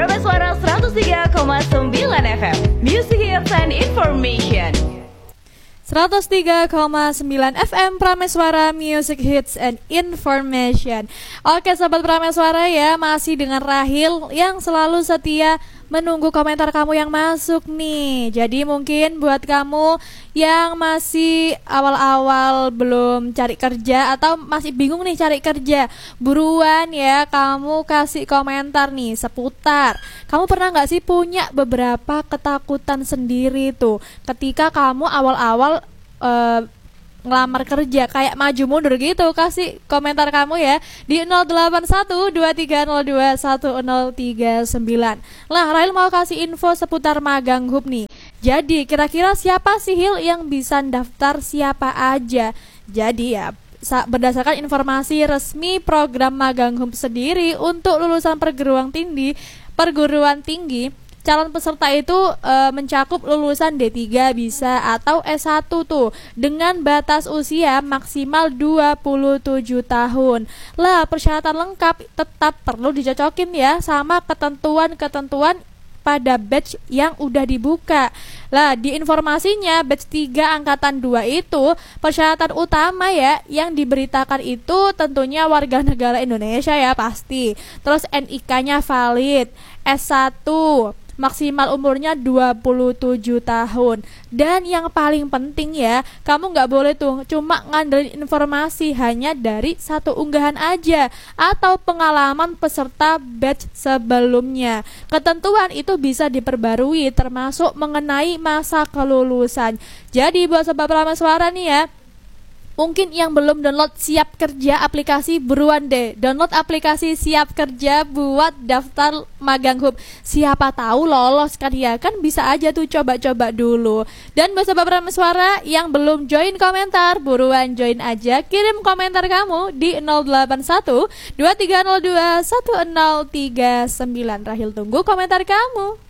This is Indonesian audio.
Prameswara Suara 103,9 FM Music Hits and Information. 103,9 FM Prameswara Music Hits and Information. Oke Sobat Prameswara ya, masih dengan Rahil yang selalu setia menunggu komentar kamu yang masuk nih. Jadi mungkin buat kamu yang masih awal-awal belum cari kerja atau masih bingung nih cari kerja, buruan ya kamu kasih komentar nih seputar kamu pernah gak sih punya beberapa ketakutan sendiri tuh ketika kamu awal-awal ngelamar kerja, kayak maju mundur gitu. Kasih komentar kamu ya di 081230211039. Lah, Rahil mau kasih info seputar magang hub nih. Jadi kira-kira siapa sih Hil yang bisa daftar, siapa aja? Jadi ya berdasarkan informasi resmi program magang hub sendiri untuk lulusan perguruan tinggi, calon peserta itu mencakup lulusan D3 bisa atau S1 tuh dengan batas usia maksimal 27 tahun. Lah, persyaratan lengkap tetap perlu dicocokin ya sama ketentuan-ketentuan pada batch yang udah dibuka. Lah, di informasinya batch 3 angkatan 2 itu persyaratan utama ya yang diberitakan itu tentunya warga negara Indonesia ya pasti. Terus NIK-nya valid, S1 maksimal umurnya 27 tahun. Dan yang paling penting ya, kamu gak boleh tuh cuma ngandelin informasi hanya dari satu unggahan aja atau pengalaman peserta batch sebelumnya. Ketentuan itu bisa diperbarui termasuk mengenai masa kelulusan. Jadi buat Sobat Prameswara nih ya, mungkin yang belum download Siap Kerja aplikasi, buruan deh download aplikasi Siap Kerja buat daftar magang hub. Siapa tahu lolos kan ya, kan bisa aja tuh coba-coba dulu. Dan buat Sobat Prameswara yang belum join komentar, buruan join aja, kirim komentar kamu di 081 2302 1039. Rahil tunggu komentar kamu.